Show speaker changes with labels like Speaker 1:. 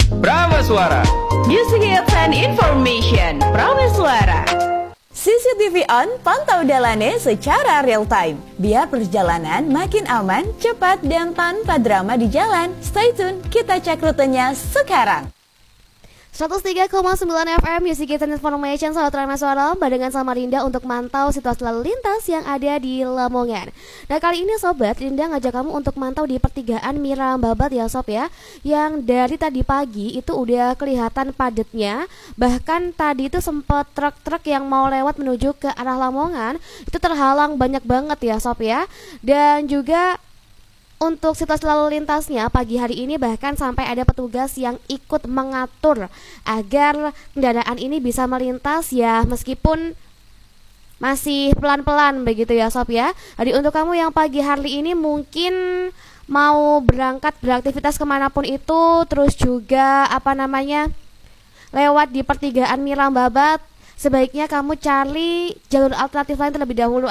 Speaker 1: Prameswara.
Speaker 2: Music Hits and Information Prameswara.
Speaker 3: CCTV on, pantau dalane secara real time. Biar perjalanan makin aman, cepat, dan tanpa drama di jalan. Stay tune, kita cek rutenya sekarang.
Speaker 4: 103,9 FM Music Hits and Information, Sahabat Prameswara, barengan sama Rinda untuk mantau situasi lalu lintas yang ada di Lamongan. Nah, kali ini Sobat, Rinda ngajak kamu untuk mantau di pertigaan Mira Babat ya Sob ya, yang dari tadi pagi itu udah kelihatan padatnya. Bahkan tadi itu sempat truk-truk yang mau lewat menuju ke arah Lamongan itu terhalang banyak banget ya Sob ya. Dan juga untuk situasi lalu lintasnya pagi hari ini bahkan sampai ada petugas yang ikut mengatur agar kendaraan ini bisa melintas ya, meskipun masih pelan-pelan begitu ya Sob ya. Jadi untuk kamu yang pagi hari ini mungkin mau berangkat beraktivitas kemanapun itu, terus juga lewat di pertigaan Mira Babat, sebaiknya kamu cari jalur alternatif lain terlebih dahulu